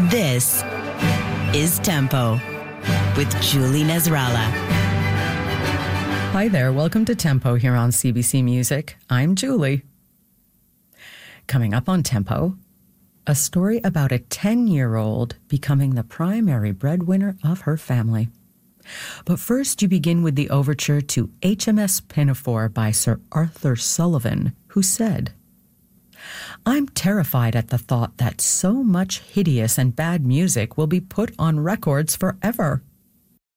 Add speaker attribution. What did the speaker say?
Speaker 1: This is Tempo with Julie Nasrallah.
Speaker 2: Hi there, welcome to Tempo here on CBC Music. I'm Julie. Coming up on Tempo, a story about a 10-year-old becoming the primary breadwinner of her family. But first, you begin with the overture to HMS Pinafore by Sir Arthur Sullivan, who said, "I'm terrified at the thought that so much hideous and bad music will be put on records forever.